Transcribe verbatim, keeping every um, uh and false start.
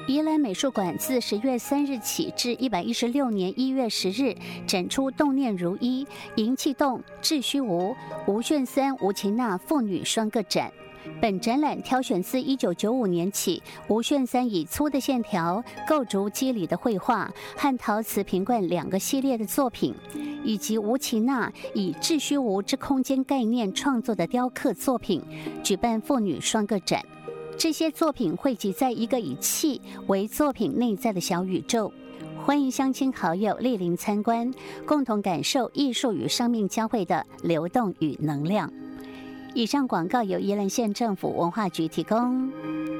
宜兰美术馆自十月三日起至一百一十六年一月十日展出动念如一、银气动、智虚无、吴炫三、吴秦娜父女双个展。本展览挑选自一九九五年起，吴炫三以粗的线条构筑肌理的绘画和陶瓷瓶罐两个系列的作品，以及吴秦娜以智虚无之空间概念创作的雕刻作品，举办父女双个展。这些作品汇集在一个以气为作品内在的小宇宙，欢迎乡亲好友莅临参观，共同感受艺术与生命交汇的流动与能量。以上广告由宜兰县政府文化局提供。